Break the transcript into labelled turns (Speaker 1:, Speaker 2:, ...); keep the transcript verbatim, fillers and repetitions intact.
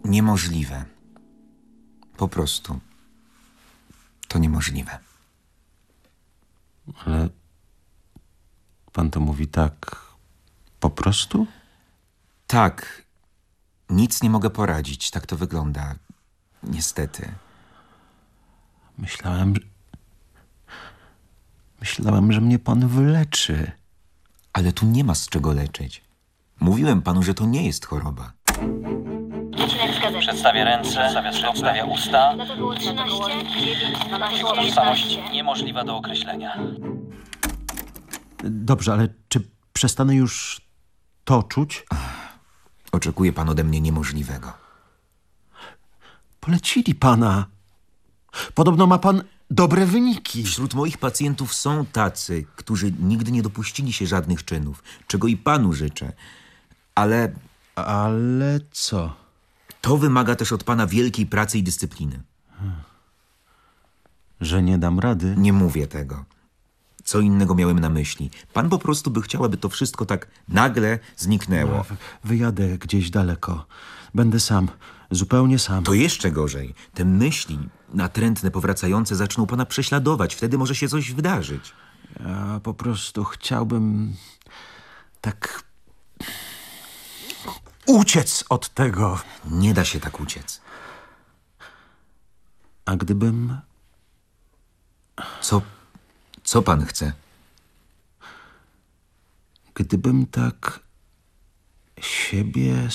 Speaker 1: Niemożliwe. Po prostu. To niemożliwe.
Speaker 2: Ale pan to mówi tak po prostu?
Speaker 1: Tak. Nic nie mogę poradzić. Tak to wygląda. Niestety.
Speaker 2: Myślałem, że... Myślałem, że mnie pan wyleczy.
Speaker 1: Ale tu nie ma z czego leczyć. Mówiłem panu, że to nie jest choroba.
Speaker 3: Przedstawia ręce, przedstawia usta. Tożsamość niemożliwa do określenia.
Speaker 2: Dobrze, ale czy przestanę już to czuć?
Speaker 1: Oczekuje pan ode mnie niemożliwego.
Speaker 2: Polecili pana. Podobno ma pan dobre wyniki.
Speaker 1: Wśród moich pacjentów są tacy, którzy nigdy nie dopuścili się żadnych czynów, czego i panu życzę. Ale...
Speaker 2: Ale co?
Speaker 1: To wymaga też od pana wielkiej pracy i dyscypliny.
Speaker 2: Że nie dam rady?
Speaker 1: Nie mówię tego. Co innego miałem na myśli. Pan po prostu by chciał, aby to wszystko tak nagle zniknęło.
Speaker 2: Wyjadę gdzieś daleko. Będę sam. Zupełnie sam.
Speaker 1: To jeszcze gorzej. Te myśli natrętne, powracające zaczną pana prześladować. Wtedy może się coś wydarzyć.
Speaker 2: Ja po prostu chciałbym tak uciec od tego.
Speaker 1: Nie da się tak uciec.
Speaker 2: A gdybym...
Speaker 1: Co... Co pan chce?
Speaker 2: Gdybym tak siebie